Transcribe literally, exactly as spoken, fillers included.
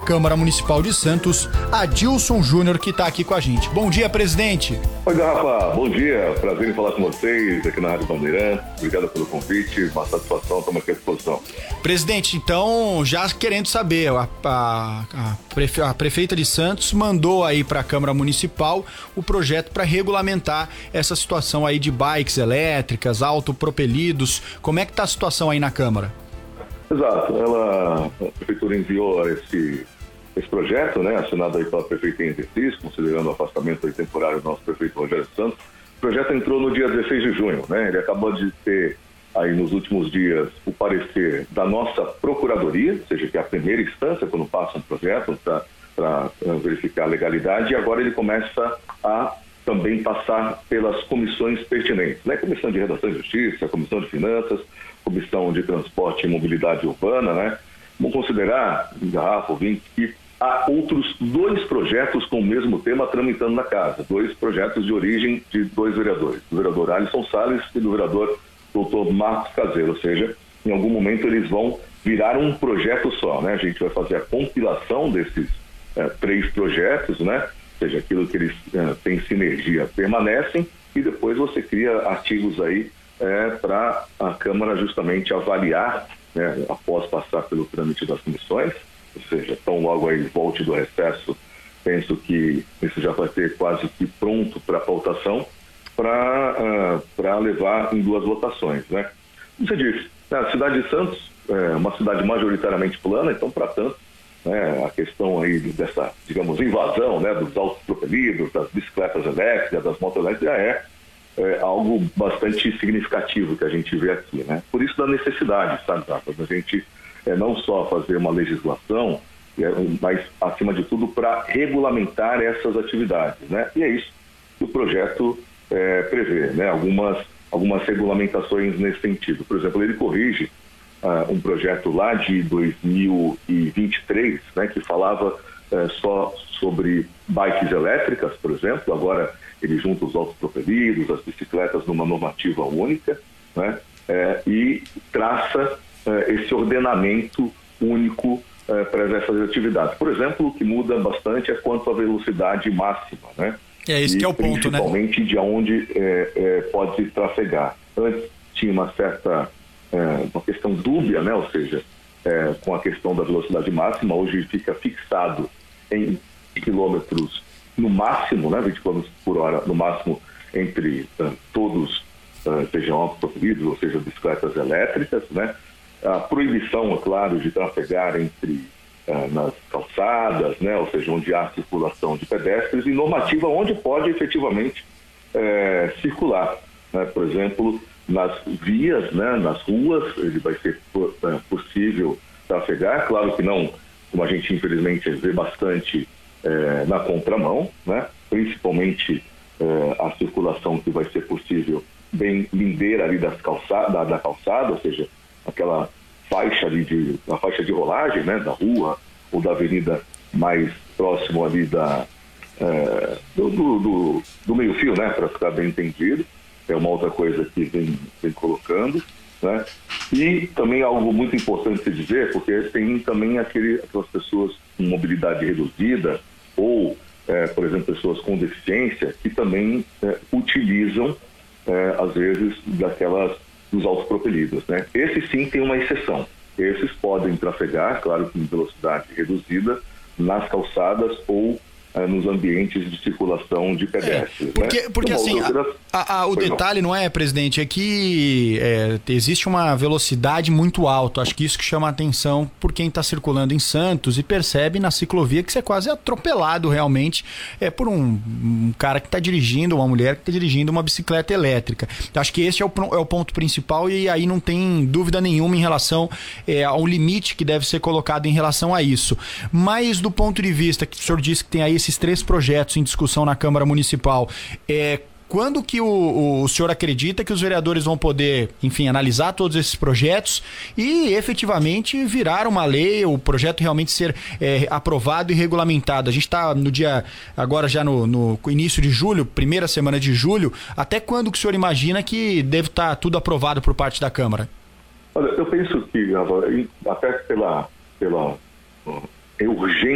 Câmara Municipal de Santos, Adilson Júnior, que está aqui com a gente. Bom dia, presidente. Oi, Rafa. Bom dia. Prazer em falar com vocês aqui na Rádio Bandeirantes. Obrigado pelo convite. Uma satisfação, estamos aqui à disposição. Presidente, então, já querendo saber, a, a, a, prefe, a prefeita de Santos mandou aí para a Câmara Municipal o projeto para regulamentar essa situação aí de bikes elétricas, autopropelidos. Como é que está a situação aí na Câmara? Exato. Ela, a prefeitura enviou esse, esse projeto, né, assinado aí pela prefeita em exercício, considerando o afastamento aí temporário do nosso prefeito Rogério Santos. O projeto entrou no dia dezesseis de junho, né? Ele acabou de ter aí nos últimos dias o parecer da nossa procuradoria, ou seja, que é a primeira instância quando passa um projeto para verificar a legalidade, e agora ele começa a também passar pelas comissões pertinentes, né? Comissão de Redação e Justiça, Comissão de Finanças, Comissão de Transporte e Mobilidade Urbana, né? Vamos considerar, Rafa, ouvinte, que há outros dois projetos com o mesmo tema tramitando na casa, dois projetos de origem de dois vereadores, do vereador Alisson Salles e do vereador doutor Marcos Caseiro, ou seja, em algum momento eles vão virar um projeto só, né? A gente vai fazer a compilação desses é, três projetos, né? Ou seja, aquilo que eles é, têm sinergia permanecem, e depois você cria artigos aí é, para a Câmara justamente avaliar, né, após passar pelo trâmite das comissões, ou seja, tão logo aí volte do recesso, penso que isso já vai ter quase que pronto para votação, para uh, para levar em duas votações, né? Como você disse, a cidade de Santos é uma cidade majoritariamente plana, então, para tanto, né, a questão aí dessa, digamos, invasão, né, dos autopropelidos, das bicicletas elétricas, das motos elétricas, é, é algo bastante significativo que a gente vê aqui, né? Por isso da necessidade, sabe, da gente é, não só fazer uma legislação, é, mas, acima de tudo, para regulamentar essas atividades, né? E é isso que o projeto É, prevê, né, algumas, algumas regulamentações nesse sentido. Por exemplo, ele corrige uh, um projeto lá de dois mil e vinte e três, né, que falava uh, só sobre bikes elétricas, por exemplo. Agora ele junta os autopropelidos, as bicicletas numa normativa única, né, é, e traça uh, esse ordenamento único uh, para essas atividades. Por exemplo, o que muda bastante é quanto à velocidade máxima, né? É esse que é o ponto, né? Principalmente de onde é, é, pode se trafegar. Antes tinha uma certa, é, uma questão dúbia, né? Ou seja, é, com a questão da velocidade máxima, hoje fica fixado em quilômetros no máximo, né? vinte quilômetros por hora no máximo entre uh, todos, uh, sejam autopropelidos, ou seja, bicicletas elétricas, né? A proibição, é claro, de trafegar entre nas calçadas, né? Ou seja, onde há circulação de pedestres, e normativa onde pode efetivamente é, circular, né? Por exemplo, nas vias, né? Nas ruas, ele vai ser é, possível trafegar, claro que não, como a gente infelizmente vê bastante é, na contramão, né? Principalmente é, a circulação que vai ser possível bem lindeira ali das calçadas, da, da calçada, ou seja, aquela faixa ali de, a faixa de rolagem, né, da rua ou da avenida mais próximo ali da, é, do, do, do, do meio-fio, né, para ficar bem entendido. É uma outra coisa que vem, vem colocando, né? E também algo muito importante se dizer, porque tem também aquele, aquelas pessoas com mobilidade reduzida ou, é, por exemplo, pessoas com deficiência que também é, utilizam, é, às vezes, daquelas dos autopropelidos, né? Esses sim tem uma exceção. Esses podem trafegar, claro que em velocidade reduzida, nas calçadas ou eh, nos ambientes de circulação de pedestres. É, porque, né? porque assim, outra... a, a, o Foi detalhe não. não é, presidente, é que é, existe uma velocidade muito alta. Acho que isso que chama a atenção por quem está circulando em Santos e percebe na ciclovia que você é quase atropelado realmente é, por um, um cara que está dirigindo, uma mulher que está dirigindo uma bicicleta elétrica. Acho que esse é o, é o ponto principal e aí não tem dúvida nenhuma em relação é, ao limite que deve ser colocado em relação a isso. Mas do ponto de vista que o senhor disse que tem aí esses três projetos em discussão na Câmara Municipal, é, quando que o, o senhor acredita que os vereadores vão poder, enfim, analisar todos esses projetos e efetivamente virar uma lei, o projeto realmente ser é, aprovado e regulamentado? A gente está no dia, agora já no, no início de julho, primeira semana de julho, até quando que o senhor imagina que deve estar tudo aprovado por parte da Câmara? Olha, eu penso que, até pela, pela urgência